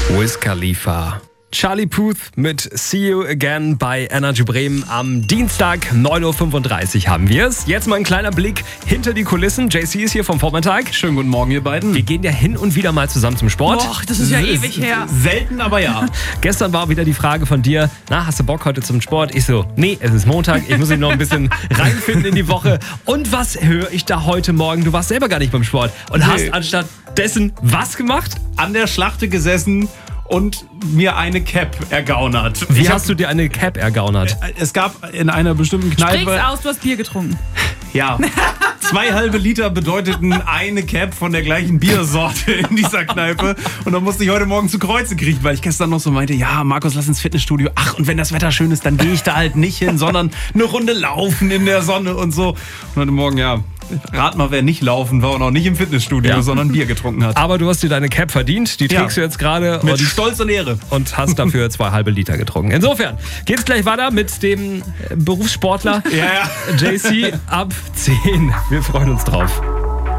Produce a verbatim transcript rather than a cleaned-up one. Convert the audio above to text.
Wiz Khalifa. Charlie Puth mit See You Again bei Energy Bremen. Am Dienstag, neun Uhr fünfunddreißig haben wir es. Jetzt mal ein kleiner Blick hinter die Kulissen. J C ist hier vom Vormittag. Schönen guten Morgen, ihr beiden. Wir gehen ja hin und wieder mal zusammen zum Sport. Boah, das ist ja ewig her. Selten, aber ja. Gestern war wieder die Frage von dir, na, hast du Bock heute zum Sport? Ich so, nee, es ist Montag, ich muss mich noch ein bisschen reinfinden in die Woche. Und was höre ich da heute Morgen? Du warst selber gar nicht beim Sport und Nee. hast anstatt dessen was gemacht? An der Schlachte gesessen und mir eine Cap ergaunert. Wie Ich hast du dir eine Cap ergaunert? hab, es gab in einer bestimmten Sprich's Kneipe, aus, du hast Bier getrunken. ja, zwei halbe Liter bedeuteten eine Cap von der gleichen Biersorte in dieser Kneipe. Und dann musste ich heute Morgen zu Kreuze kriechen, weil ich gestern noch so meinte, ja, Markus, lass ins Fitnessstudio. Ach, und wenn das Wetter schön ist, dann gehe ich da halt nicht hin, sondern eine Runde laufen in der Sonne und so. Und heute Morgen, ja, rat mal, wer nicht laufen war und auch nicht im Fitnessstudio, Ja. sondern Bier getrunken hat. Aber du hast dir deine Cap verdient, die Ja. trägst du jetzt gerade Mit und, Stolz und Ehre. und hast dafür zwei halbe Liter getrunken. Insofern geht's gleich weiter mit dem äh, Berufssportler Ja, ja. J C ab zehn. Wir freuen uns drauf.